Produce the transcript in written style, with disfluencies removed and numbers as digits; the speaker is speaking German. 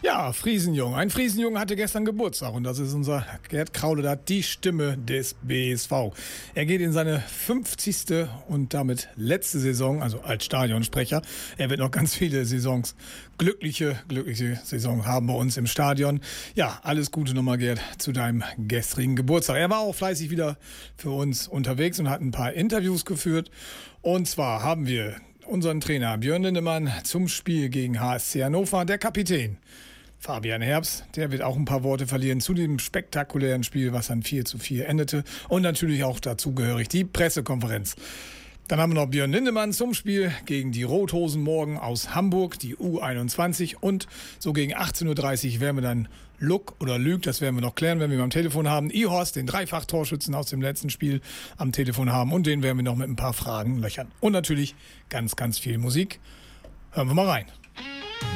Ja, Friesenjung. Ein Friesenjung hatte gestern Geburtstag und das ist unser Gerd Krauledat, die Stimme des BSV. Er geht in seine 50. und damit letzte Saison, also als Stadionsprecher. Er wird noch ganz viele Saisons, glückliche Saison haben bei uns im Stadion. Ja, alles Gute nochmal, Gerd, zu deinem gestrigen Geburtstag. Er war auch fleißig wieder für uns unterwegs und hat ein paar Interviews geführt. Und zwar haben wir unseren Trainer Björn Lindemann zum Spiel gegen HSC Hannover, der Kapitän Fabian Herbst, der wird auch ein paar Worte verlieren zu dem spektakulären Spiel, was dann 4:4 endete, und natürlich auch dazugehörig die Pressekonferenz. Dann haben wir noch Björn Lindemann zum Spiel gegen die Rothosen morgen aus Hamburg, die U21, und so gegen 18:30 Uhr werden wir dann Luck oder Lüg, das werden wir noch klären, wenn wir ihn am Telefon haben, Ihorst, den Dreifach-Torschützen aus dem letzten Spiel, am Telefon haben, und den werden wir noch mit ein paar Fragen löchern. Und natürlich ganz, ganz viel Musik. Hören wir mal rein.